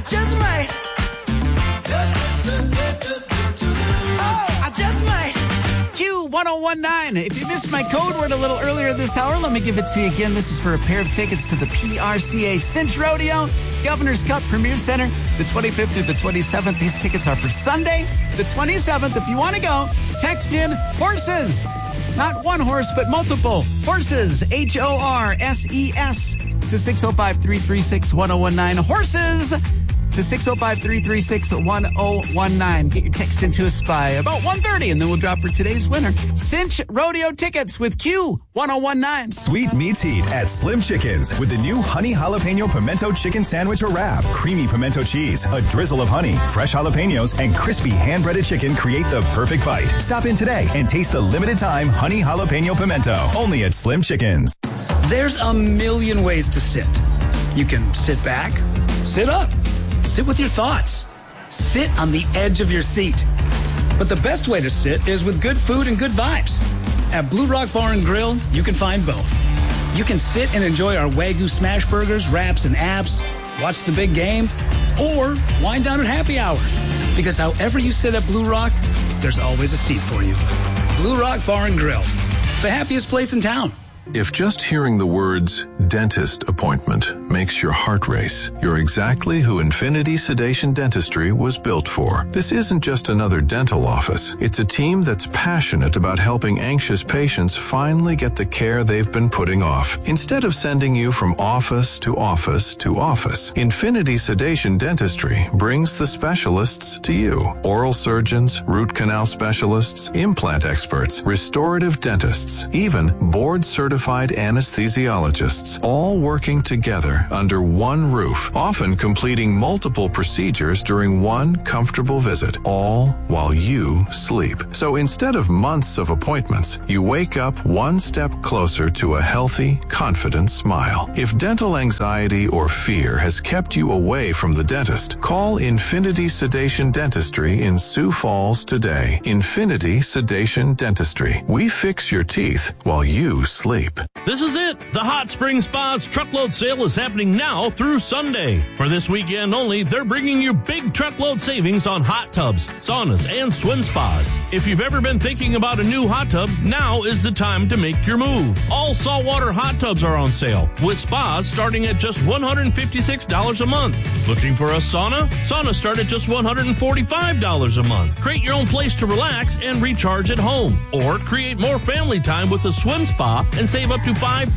just might. Oh, I just might. Q1019. If you missed my code word a little earlier this hour, let me give it to you again. This is for a pair of tickets to the PRCA Cinch Rodeo, Governor's Cup Premier Center, the 25th through the 27th. These tickets are for Sunday, the 27th. If you want to go, text in horses. Not one horse, but multiple horses. HORSES to 605-336-1019. Horses to 605-336-1019. Get your text into us by about 1:30, and then we'll drop for today's winner. Cinch Rodeo tickets with Q1019. Sweet meets heat at Slim Chickens with the new honey jalapeno pimento chicken sandwich or wrap. Creamy pimento cheese, a drizzle of honey, fresh jalapenos, and crispy hand-breaded chicken create the perfect bite. Stop in today and taste the limited time honey jalapeno pimento. Only at Slim Chickens. There's a million ways to sit. You can sit back, sit up, sit with your thoughts, sit on the edge of your seat. But the best way to sit is with good food and good vibes. At Blue Rock Bar and Grill, you can find both. You can sit and enjoy our Wagyu smash burgers, wraps, and apps, watch the big game, or wind down at happy hour. Because however you sit at Blue Rock, there's always a seat for you. Blue Rock Bar and Grill, the happiest place in town. If just hearing the words dentist appointment makes your heart race, you're exactly who Infinity Sedation Dentistry was built for. This isn't just another dental office. It's a team that's passionate about helping anxious patients finally get the care they've been putting off. Instead of sending you from office to office to office, Infinity Sedation Dentistry brings the specialists to you. Oral surgeons, root canal specialists, implant experts, restorative dentists, even board-certified anesthesiologists, all working together under one roof, often completing multiple procedures during one comfortable visit, all while you sleep. So instead of months of appointments, you wake up one step closer to a healthy, confident smile. If dental anxiety or fear has kept you away from the dentist, call Infinity Sedation Dentistry in Sioux Falls today. Infinity Sedation Dentistry. We fix your teeth while you sleep. This is it. The Hot Springs Spa's truckload sale is happening now through Sunday. For this weekend only, they're bringing you big truckload savings on hot tubs, saunas, and swim spas. If you've ever been thinking about a new hot tub, now is the time to make your move. All saltwater hot tubs are on sale, with spas starting at just $156 a month. Looking for a sauna? Saunas start at just $145 a month. Create your own place to relax and recharge at home. Or create more family time with a swim spa and save up to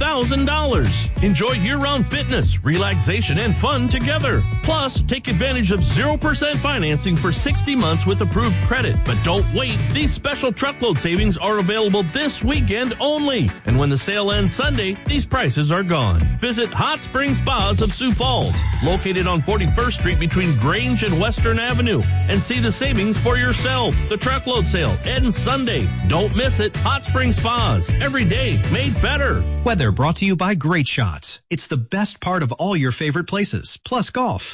$5,000. Enjoy year-round fitness, relaxation, and fun together. Plus, take advantage of 0% financing for 60 months with approved credit. But don't wait. These special truckload savings are available this weekend only. And when the sale ends Sunday, these prices are gone. Visit Hot Springs Spas of Sioux Falls, located on 41st Street between Grange and Western Avenue, and see the savings for yourself. The truckload sale ends Sunday. Don't miss it. Hot Springs Spas. Every day made better. Weather brought to you by Great Shots. It's the best part of all your favorite places, plus golf.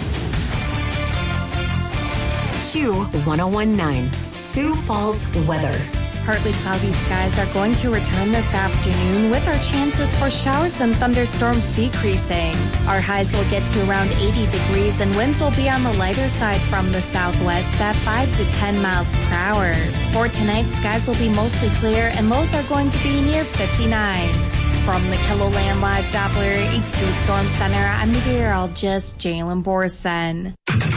Q1019, Sioux Falls weather. Partly cloudy skies are going to return this afternoon with our chances for showers and thunderstorms decreasing. Our highs will get to around 80 degrees and winds will be on the lighter side from the southwest at 5 to 10 miles per hour. For tonight, skies will be mostly clear and lows are going to be near 59. From the KILOLAND Live Doppler HD Storm Center, I'm meteorologist Jalen Borson.